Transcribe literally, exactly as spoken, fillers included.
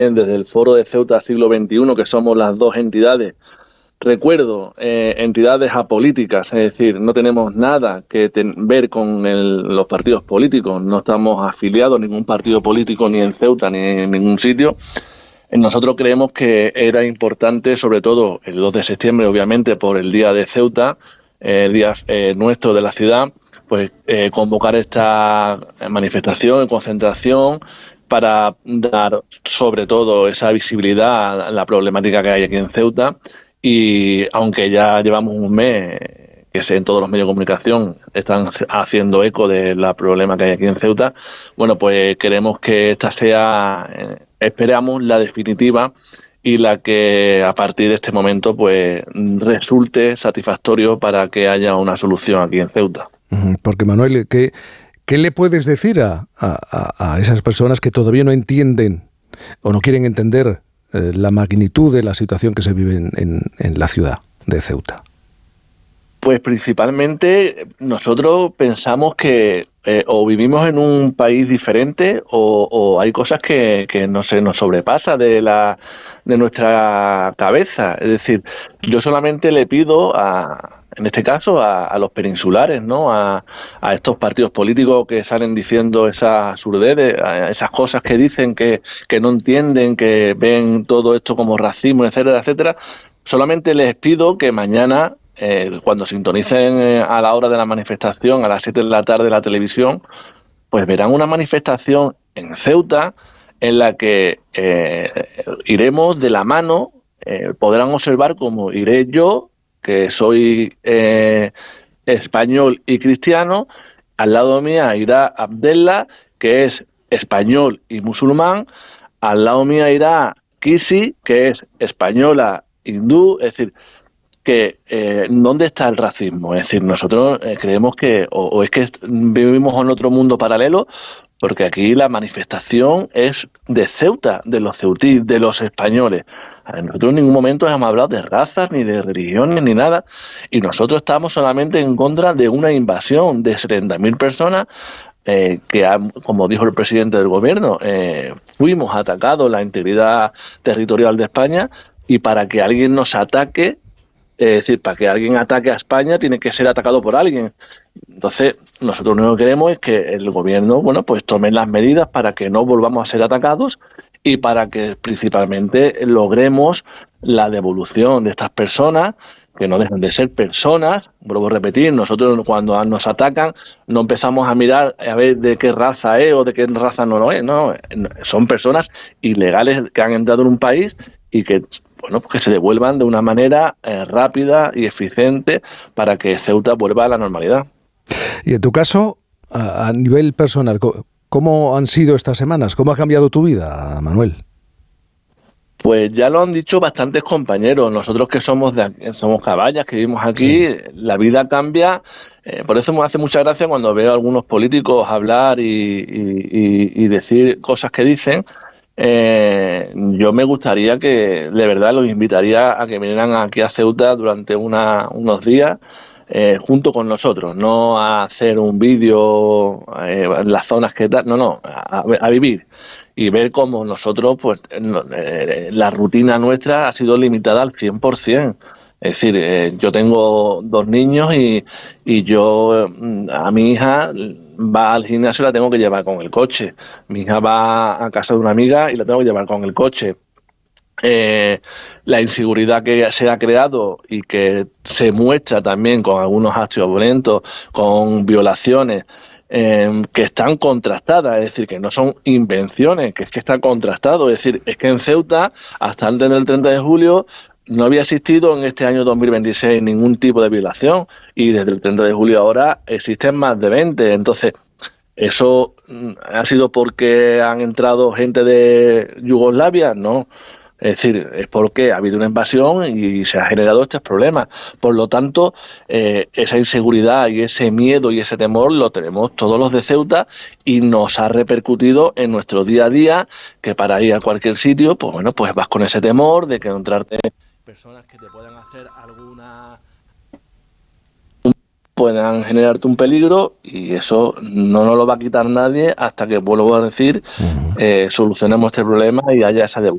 desde el Foro de Ceuta Siglo veintiuno, que somos las dos entidades. Recuerdo, eh, entidades apolíticas, es decir, no tenemos nada que ten- ver con el- los partidos políticos, no estamos afiliados a ningún partido político ni en Ceuta ni en ningún sitio. Nosotros creemos que era importante, sobre todo el dos de septiembre, obviamente, por el Día de Ceuta, eh, el día eh, nuestro de la ciudad, pues eh, convocar esta manifestación, concentración, para dar sobre todo esa visibilidad a la problemática que hay aquí en Ceuta. Y aunque ya llevamos un mes que sé, en todos los medios de comunicación están haciendo eco de la problema que hay aquí en Ceuta, bueno, pues queremos que esta sea, eh, esperamos, la definitiva y la que a partir de este momento pues resulte satisfactorio para que haya una solución aquí en Ceuta. Porque, Manuel, ¿qué, qué le puedes decir a, a, a esas personas que todavía no entienden o no quieren entender eh, la magnitud de la situación que se vive en, en, en la ciudad de Ceuta? Pues principalmente nosotros pensamos que eh, o vivimos en un país diferente o, o hay cosas que, que no se nos sobrepasa de la de nuestra cabeza. Es decir, yo solamente le pido a, en este caso, a, a los peninsulares, ¿no? A, a estos partidos políticos que salen diciendo esas absurdeces, a esas cosas que dicen que, que no entienden, que ven todo esto como racismo, etcétera, etcétera. Solamente les pido que mañana, Eh, cuando sintonicen eh, a la hora de la manifestación, a las siete de la tarde la televisión, pues verán una manifestación en Ceuta en la que eh, iremos de la mano, eh, podrán observar cómo iré yo, que soy eh, español y cristiano, al lado mía irá Abdella, que es español y musulmán, al lado mía irá Kisi, que es española hindú, es decir, que eh, ¿dónde está el racismo? Es decir, nosotros eh, creemos que o, o es que vivimos en otro mundo paralelo, porque aquí la manifestación es de Ceuta, de los ceutíes, de los españoles. Nosotros en ningún momento hemos hablado de razas, ni de religiones, ni nada, y nosotros estamos solamente en contra de una invasión de setenta mil personas eh, que, como dijo el presidente del gobierno, eh, fuimos atacados la integridad territorial de España, y para que alguien nos ataque, es decir, para que alguien ataque a España tiene que ser atacado por alguien. Entonces, nosotros lo único que queremos es que el gobierno, bueno, pues tome las medidas para que no volvamos a ser atacados y para que principalmente logremos la devolución de estas personas, que no dejan de ser personas. Vuelvo a repetir, nosotros cuando nos atacan no empezamos a mirar a ver de qué raza es o de qué raza no lo es, no, son personas ilegales que han entrado en un país y que, bueno, pues que se devuelvan de una manera eh, rápida y eficiente para que Ceuta vuelva a la normalidad. Y en tu caso, a, a nivel personal, ¿cómo han sido estas semanas? ¿Cómo ha cambiado tu vida, Manuel? Pues ya lo han dicho bastantes compañeros. Nosotros que somos de aquí, somos caballas, que vivimos aquí, sí, la vida cambia. Eh, por eso me hace mucha gracia cuando veo a algunos políticos hablar y, y, y, y decir cosas que dicen. Eh, yo me gustaría que, de verdad, los invitaría a que vinieran aquí a Ceuta durante una, unos días eh, junto con nosotros, no a hacer un vídeo eh, en las zonas que tal, no, no, a, a vivir y ver cómo nosotros, pues, eh, la rutina nuestra ha sido limitada al cien por ciento. Es decir, eh, yo tengo dos niños y, y yo a mi hija va al gimnasio y la tengo que llevar con el coche. Mi hija va a casa de una amiga y la tengo que llevar con el coche. Eh, la inseguridad que se ha creado y que se muestra también con algunos actos violentos, con violaciones, eh, que están contrastadas, es decir, que no son invenciones, que es que está contrastado. Es decir, es que en Ceuta, hasta antes del treinta de julio, no había existido en este año dos mil veintiséis ningún tipo de violación y desde el treinta de julio ahora existen más de veinte. Entonces, ¿eso ha sido porque han entrado gente de Yugoslavia? No. Es decir, es porque ha habido una invasión y se ha generado estos problemas. Por lo tanto, eh, esa inseguridad y ese miedo y ese temor lo tenemos todos los de Ceuta y nos ha repercutido en nuestro día a día, que para ir a cualquier sitio, pues bueno, pues vas con ese temor de que encontrarte personas que te puedan hacer alguna... puedan generarte un peligro, y eso no nos lo va a quitar nadie hasta que, vuelvo a decir, eh, solucionemos este problema y haya esa devolución.